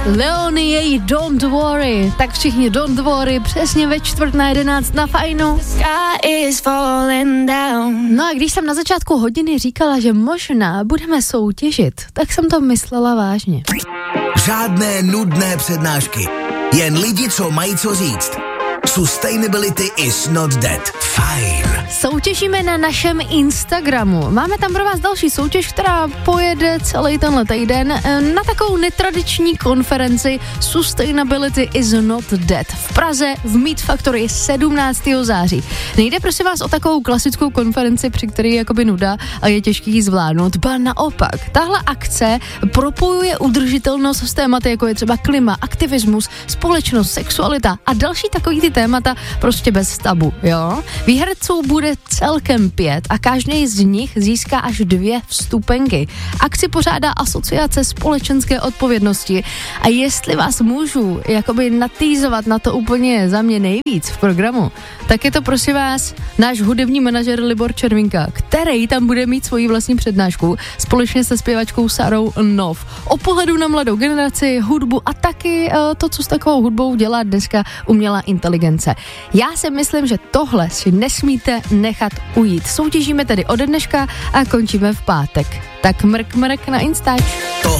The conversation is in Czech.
Leonie, Don't Worry. Tak všichni Don't Worry, přesně ve 10:45 na Fajnu. No a když jsem na začátku hodiny říkala, že možná budeme soutěžit, tak jsem to myslela vážně. Žádné nudné přednášky, jen lidi, co mají co říct. Sustainability is not dead. Fajn. Soutěžíme na našem Instagramu. Máme tam pro vás další soutěž, která pojede celý tenhle týden na takovou netradiční konferenci Sustainability is not dead v Praze v Meet Factory 17. září. Nejde prosím vás o takovou klasickou konferenci, při které je jakoby nuda a je těžký ji zvládnout. Ba naopak. Tahle akce propojuje udržitelnost s tématy, jako je třeba klima, aktivismus, společnost, sexualita a další takový ty témata prostě bez tabu, jo? Výherců bude celkem 5 a každý z nich získá až 2 vstupenky. Akci pořádá Asociace společenské odpovědnosti a jestli vás můžu jakoby natýzovat na to úplně za mě nejvíc v programu, tak je to prosím vás náš hudební manažer Libor Červinka, který tam bude mít svoji vlastní přednášku společně se zpěvačkou Sarou Nov. O pohledu na mladou generaci, hudbu a taky to, co s takovou hudbou dělá dneska umělá inteligence. Já si myslím, že tohle si nesmíte nechat ujít. Soutěžíme tedy ode dneška a končíme v pátek. Tak mrk na Instač.